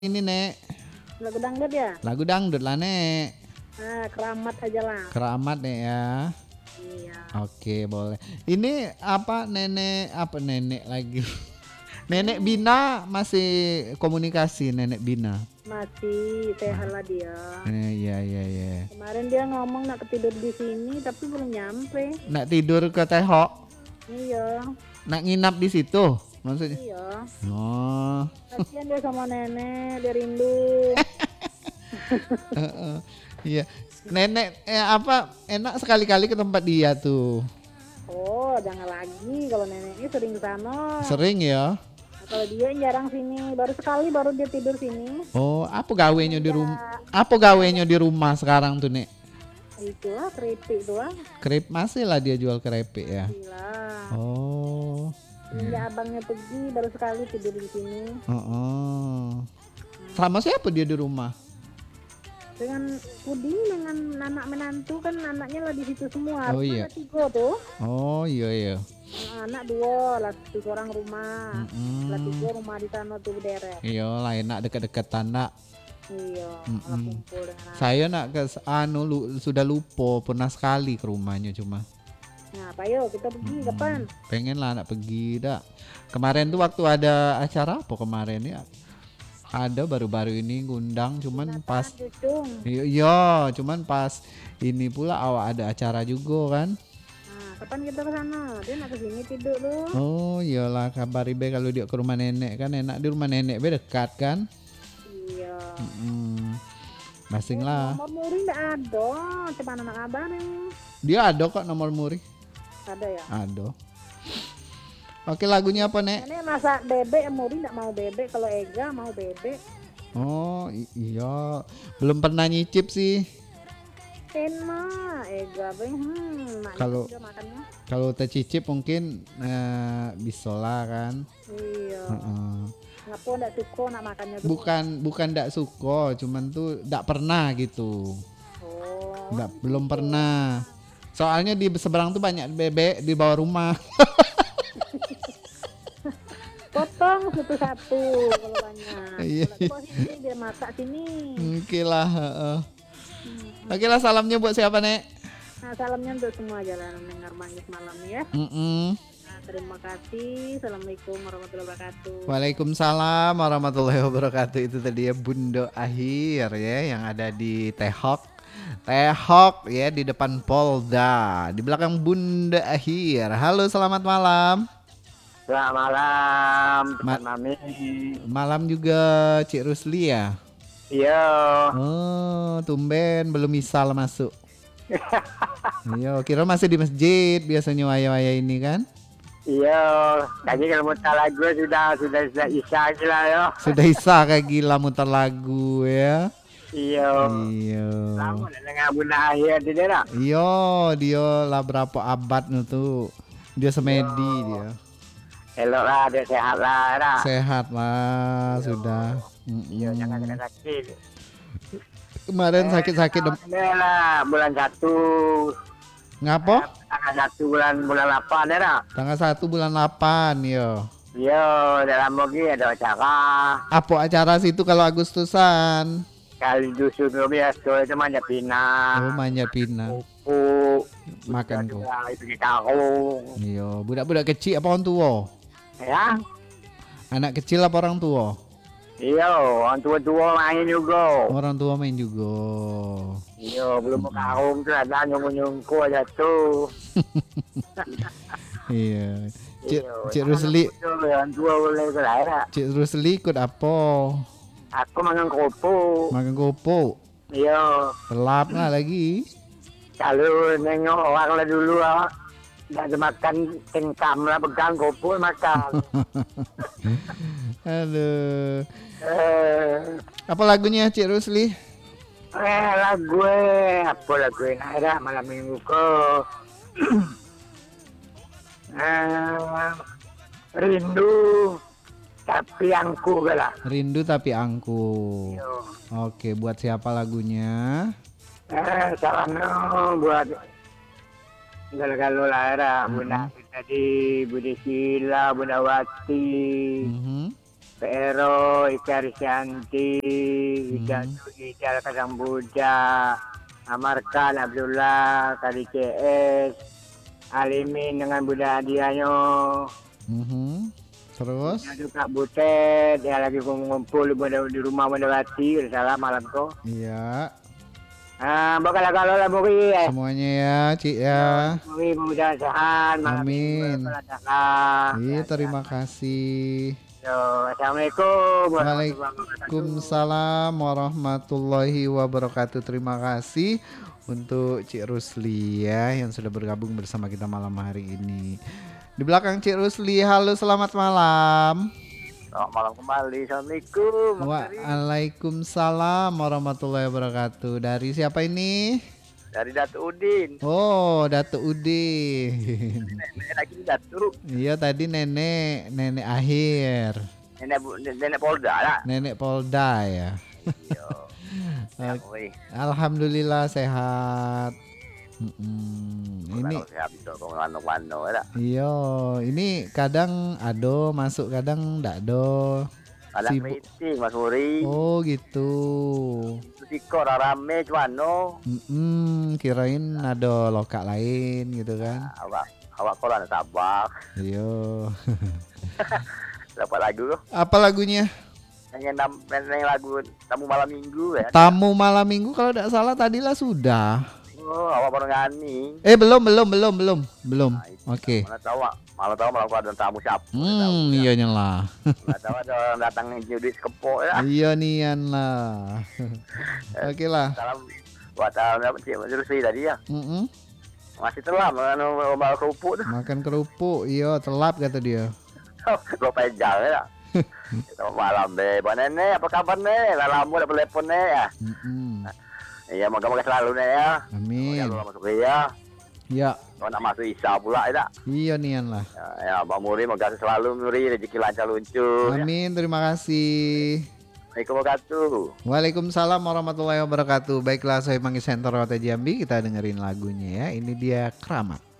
Ini Nek, Lagu dangdut ya? lagu dangdut lah Nek. Nah, keramat aja lah. Keramat Nek ya. Iya. Oke boleh. Ini apa nenek lagi? Nenek Bina masih komunikasi Nenek Bina. Masih sehat lah dia. Iya. Kemarin dia ngomong nak ketidur di sini tapi belum nyampe. Nak tidur ke Tehok, Iya. nak nginap di situ maksudnya. Iya. Oh. Kasihan dia sama nenek, dia rindu. Iya. Nenek apa enak sekali-kali ke tempat dia tuh. Oh, jangan lagi kalau neneknya sering ke sana. Sering ya. Nah, kalau dia jarang sini, baru sekali baru dia tidur sini. Oh, apa gawenya di rumah? Apa gawenya di rumah sekarang tuh, Nek? Itulah keripik tuh ah. Krep masih lah dia jual keripik ya. Gila. Oh. Semenjak abangnya pergi baru sekali tidur di sini. Oh. Sama siapa dia di rumah? Dengan Puding dengan anak menantu kan anaknya lah di situ semua. Oh, iya. Ada 3 tuh. Oh, iya. Anak 2 lah 3 orang rumah. Lah 3 Mm-mm. rumah di sana tuh berderet. Iya lah enak dekat-dekat tanah. Iya, malah kumpul dengan anak. Saya nak ke sudah lupa pernah sekali ke rumahnya cuma. Nah, apa yuk kita pergi kapan? Pengen lah nak pergi dak. Kemarin tuh waktu ada acara apa kemarin ya? Ada baru-baru ini ngundang cuman pas Jucung. iya, cuman pas ini pula awak ada acara juga kan. Nah, kapan kita ke sana? Dia nak ke sini tidur tuh. Oh iyalah kabari be kalau dia ke rumah nenek kan enak di rumah nenek be dekat kan. Iya. Masing lah. Nomor muri enggak ada. Coba anak kabar nih. Dia ada kok nomor muri. Ada ya? Ada. Oke lagunya apa Nek? Ini masak bebek, muri enggak mau bebek. Kalau Ega mau bebek. Oh iya belum pernah nyicip sih. Enak, Ega be. Kalau- juga makannya. Kalau tercicip mungkin bisa lah kan. Iya. Heeh. Ngapa enggak suka nak makannya tuh? Bukan ndak suka, cuman tuh ndak pernah gitu. Oh. Belum pernah. Soalnya di seberang tuh banyak bebek di bawah rumah. Potong satu-satu kalau banyak. Iya. Kalau sini dia masak sini. Oke lah. Heeh. Oke lah salamnya buat siapa Nek? Nah, salamnya untuk semua aja lah mendengar Manggis malam ya. Nah, terima kasih. Assalamualaikum warahmatullahi wabarakatuh. Waalaikumsalam warahmatullahi wabarakatuh. Itu tadi ya Bundo Akhir ya yang ada di Tehok. Tehok ya di depan Polda. Di belakang Bunda Akhir. Halo selamat malam. Selamat malam, teman Mami. Malam juga Cik Rusli ya. Iya, Oh tumben belum misal masuk. Iya kira masih di masjid biasanya waya-waya ini kan. iya. Tadi kalau muter lagu sudah isya gila ya. Sudah isa kayak gila muter lagu ya. Iya. Iya. Lama nak dengar Bunda Akhir dia nak. Iya, dia lah berapa abad tuh. Dia semedi dia. Elok lah, dia sehat lah nak. Sehat lah sudah. Iya, jangan kena sakit. Kemarin sakit-sakit Dia lah bulan 1. Ngapo? Tanggal 1 bulan 8 dia nak. Tanggal 1 bulan 8 ya. Iya, dalam lagi ada acara. Apa acara situ kalau Agustusan? Kali dusun biasa itu manjat pinang. Oh, manjat pinang. Pupuk. Makan kok. Itu di karung. Iya, budak-budak kecil apa orang tua? Ya. Anak kecil apa orang tua? Iya, orang tua-tua main juga. Orang tua main juga. Iya, belum mau karung tuh ada nyungku aja tuh. Iya. Cik, Iya, Cik Rusli, orang tua boleh ke daerah. Cik Rusli ikut apa? Aku makan kerupuk. Makan kopok. Iya, Pelap lah lagi. kalau nengok orang lah dulu ah. Dah ada makan cengkam lah, pegang kerupuk makan. Aduh. eh, Apa lagunya Cik Rusli? lagu apa lagu yang ada malam minggu ke. Rindu tapi angku lah. Rindu tapi angku. Iya. Oke, buat siapa lagunya? Salam buat galau-galau lah era Bunda tadi Budi Sila, Bunda Wati, Mhm. Pero, Ika Risyanti, Ika Ika Kadang Buddha, Amarkan, Abdullah, Kali CS, Alimin dengan Buddha Hadiahnya, Terus? ada Kak Butet, yang lagi ngumpul di rumah Bundawati, salam malam kok. Iya. Bakal kalau lah Muri ya. Semuanya ya, Cik ya. Muri mudah sehat, malam Amin. Iya, terima kasih. Yo, Assalamualaikum. Waalaikumsalam warahmatullahi wabarakatuh. Terima kasih untuk Cik Rusli ya yang sudah bergabung bersama kita malam hari ini. Di belakang Cik Rusli, halo selamat malam. Selamat malam kembali. Assalamualaikum. Waalaikumsalam warahmatullahi wabarakatuh. Dari siapa ini? Dari Datuk Udin. Oh, Datuk Udin. Nenek lagi Datuk. Iya tadi nenek akhir. Nenek Polda lah. Nenek Polda ya. Iya. Alhamdulillah sehat. Ini iya, ini kadang ado masuk, kadang ndak ado. Ada meeting Mas Muri. Oh gitu. Sikor rame cuano. Kirain ada lokak lain gitu kan. Awak kolan tabak. Iya. Dapat lagu. Apa lagunya? Yang lagu Tamu Malam Minggu ya. Tamu Malam Minggu kalau tidak salah tadilah sudah. Oh, awak baru ngani. Belum. Nah, Oke. Malah tahu malah ada tamu siapa. Iya nyala. Malah tahu ada orang datang nyudit kepok ya. Iya nian lah. Oke lah. Salam buat Cik Rusli tadi ya. Masih telam makan kerupuk tuh. Makan kerupuk, iya telap kata dia. Gua pejal ya. Selamat malam deh, Pak Nenek, apa kabar nih? Lama dah telepon nih ya. Iya, moga-moga selalu nih ya. Amin. Kalau masuk ya. Ya. Kalau nak masuk Isya pula ya. Iya nian lah. Ya, Bang Muri, moga selalu Muri rezeki lancar luncur. Amin, terima kasih. Assalamualaikum warahmatullahi. Waalaikumsalam warahmatullahi wabarakatuh. Baiklah, saya panggil Center Kota Jambi, kita dengerin lagunya ya. Ini dia Keramat.